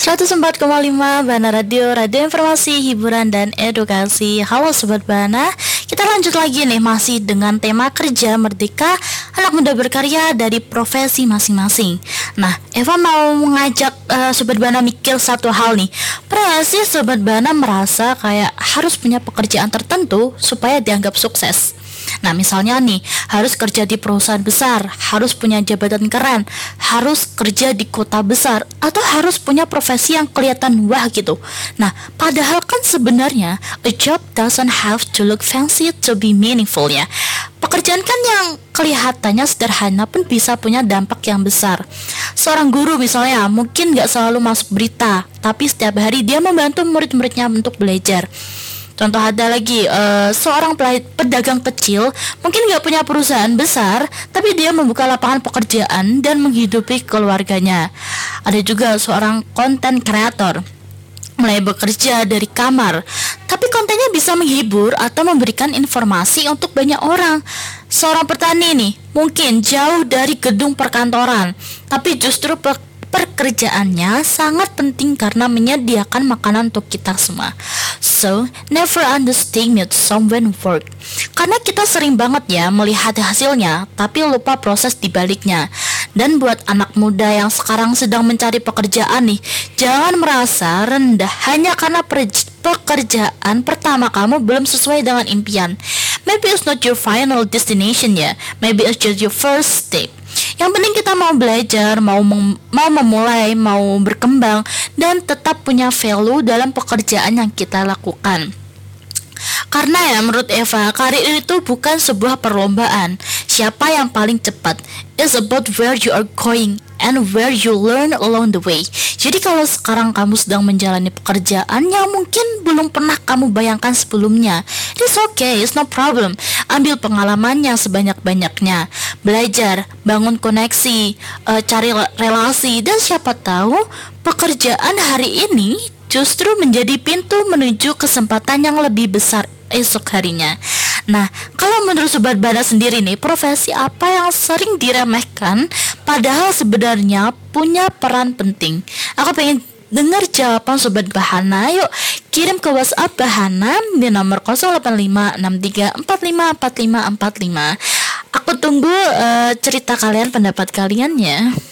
104,5 Bana Radio, radio informasi, hiburan, dan edukasi. Halo Sobat Bana, kita lanjut lagi nih masih dengan tema kerja merdeka, anak muda berkarya dari profesi masing-masing. Nah, Eva mau mengajak Sobat Bana mikir satu hal nih. Pernah sih Sobat Bana merasa kayak harus punya pekerjaan tertentu supaya dianggap sukses? Nah, misalnya nih, harus kerja di perusahaan besar, harus punya jabatan keren, harus kerja di kota besar, atau harus punya profesi yang kelihatan wah gitu. Nah, padahal kan sebenarnya a job doesn't have to look fancy to be meaningful ya. Pekerjaan kan yang kelihatannya sederhana pun bisa punya dampak yang besar. Seorang guru misalnya mungkin gak selalu masuk berita, tapi setiap hari dia membantu murid-muridnya untuk belajar. Contoh ada lagi, seorang pedagang kecil mungkin gak punya perusahaan besar, tapi dia membuka lapangan pekerjaan dan menghidupi keluarganya. Ada juga seorang content creator, mulai bekerja dari kamar, tapi kontennya bisa menghibur atau memberikan informasi untuk banyak orang. Seorang petani nih, mungkin jauh dari gedung perkantoran, tapi justru pekerjaannya sangat penting karena menyediakan makanan untuk kita semua. So, never underestimate someone's work. Karena kita sering banget ya melihat hasilnya, tapi lupa proses dibaliknya. Dan buat anak muda yang sekarang sedang mencari pekerjaan nih, jangan merasa rendah hanya karena pekerjaan pertama kamu belum sesuai dengan impian. Maybe it's not your final destination ya, maybe it's just your first step. Yang penting kita mau belajar, mau memulai, mau berkembang, dan tetap punya value dalam pekerjaan yang kita lakukan. Karena ya menurut Eva, karir itu bukan sebuah perlombaan. Siapa yang paling cepat? It's about where you are going and where you learn along the way. Jadi kalau sekarang kamu sedang menjalani pekerjaan yang mungkin belum pernah kamu bayangkan sebelumnya, it's okay, it's no problem. Ambil pengalamannya sebanyak-banyaknya, belajar, bangun koneksi, cari relasi, dan siapa tahu pekerjaan hari ini justru menjadi pintu menuju kesempatan yang lebih besar esok harinya. Nah, kalau menurut Sobat Bana sendiri nih, profesi apa yang sering diremehkan padahal sebenarnya punya peran penting? Aku pengen dengar jawaban Sobat Bahana. Yuk kirim ke WhatsApp Bahana di nomor 085634545545. Aku tunggu cerita kalian, pendapat kalian ya.